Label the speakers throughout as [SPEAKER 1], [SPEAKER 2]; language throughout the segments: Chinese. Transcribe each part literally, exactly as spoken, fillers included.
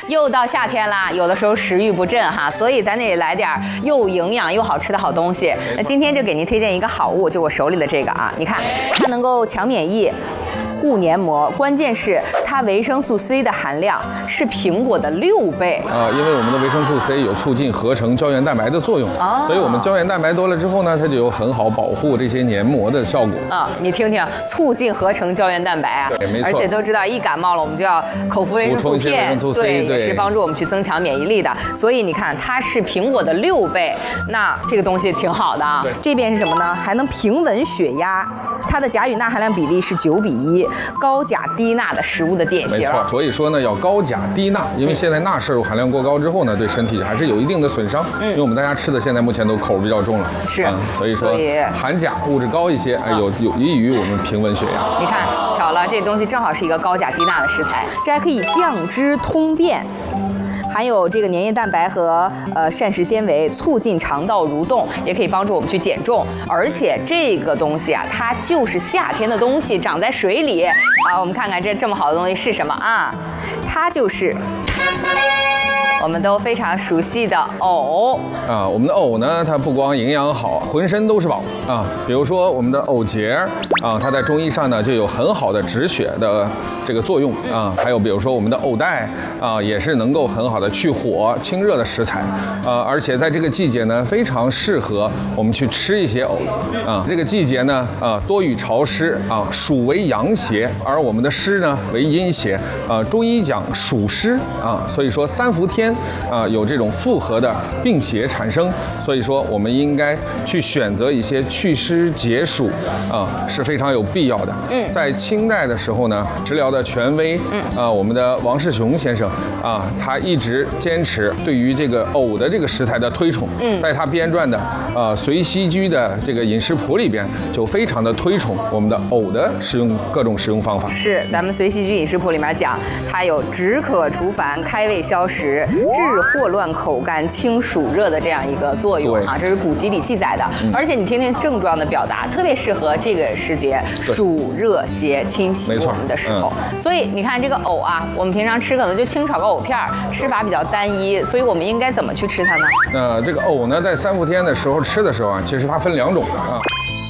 [SPEAKER 1] 又到夏天啦，有的时候食欲不振哈，所以咱得来点又营养又好吃的好东西。那今天就给您推荐一个好物，就我手里的这个啊，你看它能够强免疫。护黏膜，关键是它维生素 C 的含量是苹果的六倍
[SPEAKER 2] 啊，因为我们的维生素 C 有促进合成胶原蛋白的作用，哦、所以我们胶原蛋白多了之后呢，它就有很好保护这些黏膜的效果
[SPEAKER 1] 啊。你听听，促进合成胶原蛋白啊，
[SPEAKER 2] 对，没错。
[SPEAKER 1] 而且都知道一感冒了，我们就要口服维生素片，对，也是帮助我们去增强免疫力的。所以你看，它是苹果的六倍，那这个东西挺好的啊。这边是什么呢？还能平稳血压，它的钾与钠含量比例是九比一。高钾低钠的食物的典型，
[SPEAKER 2] 没错。所以说呢，要高钾低钠，因为现在钠摄入含量过高之后呢，对身体还是有一定的损伤。嗯，因为我们大家吃的现在目前都口比较重了，
[SPEAKER 1] 是，
[SPEAKER 2] 嗯，所以说含钾物质高一些，哎，有有益于我们平稳血压。
[SPEAKER 1] 你看，巧了，这东西正好是一个高钾低钠的食材，这还可以降脂通便。含有这个粘液蛋白和呃膳食纤维，促进肠道蠕动，也可以帮助我们去减重。而且这个东西啊，它就是夏天的东西，长在水里。好，我们看看这这么好的东西是什么啊？它就是我们都非常熟悉的藕
[SPEAKER 2] 啊。我们的藕呢，它不光营养好，浑身都是宝啊。比如说我们的藕节啊，它在中医上呢就有很好的止血的这个作用啊。还有比如说我们的藕带啊，也是能够很好的去火清热的食材啊。而且在这个季节呢，非常适合我们去吃一些藕啊。这个季节呢啊，多雨潮湿啊，暑为阳邪，而我们的湿呢为阴邪啊。中医讲暑湿啊，所以说三伏天啊有这种复合的病邪产生，所以说我们应该去选择一些祛湿解暑啊是非常有必要的。嗯，在清代的时候呢，治疗的权威，嗯啊，我们的王世雄先生啊，他一直坚持对于这个藕的这个食材的推崇。嗯，在他编撰的呃《随息居》的这个饮食谱里边，就非常的推崇我们的藕的食用各种食用方法。
[SPEAKER 1] 是，咱们《随息居》饮食谱里面讲，它有止渴除烦、开胃消食、治霍乱口干、清暑热的这样一个作用哈，这是古籍里记载的。嗯、而且你听听症状的表达，特别适合这个时节，暑热邪侵袭我们的时候。嗯、所以你看这个藕啊，我们平常吃可能就清炒个藕片，吃法比较单一，所以我们应该怎么去吃它呢？
[SPEAKER 2] 那这个藕呢，在三伏天的时候吃的时候啊，其实它分两种的啊。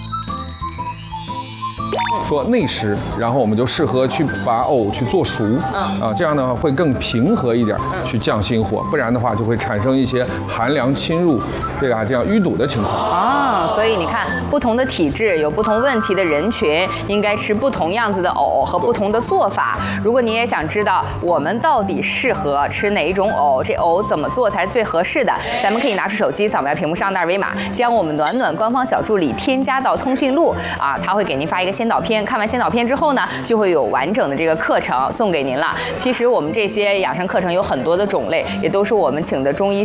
[SPEAKER 2] 说内食，然后我们就适合去把藕去做熟，嗯啊，这样呢会更平和一点，去降心火，不然的话就会产生一些寒凉侵入，这个啊这样淤堵的情况。
[SPEAKER 1] 啊，所以你看，不同的体质有不同问题的人群，应该吃不同样子的藕和不同的做法。如果你也想知道我们到底适合吃哪一种藕，这藕怎么做才是最合适的，咱们可以拿出手机扫描屏幕上的二维码，将我们暖暖官方小助理添加到通讯录啊，他会给您发一个先导片。看完先导片之后呢，就会有完整的这个课程送给您了。其实我们这些养生课程有很多的种类，也都是我们请的中医